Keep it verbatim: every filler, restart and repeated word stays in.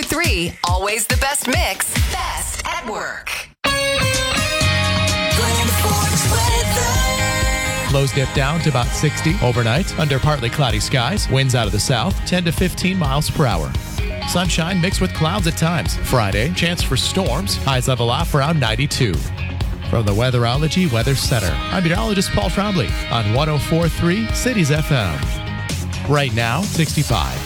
three, always the best mix. Best at work. Lows dip down to about sixty overnight under partly cloudy skies. Winds out of the south, ten to fifteen miles per hour. Sunshine mixed with clouds at times. Friday, chance for storms. Highs level off around ninety-two. From the Weatherology Weather Center, I'm meteorologist Paul Trombley on one oh four point three Cities F M. Right now, sixty-five.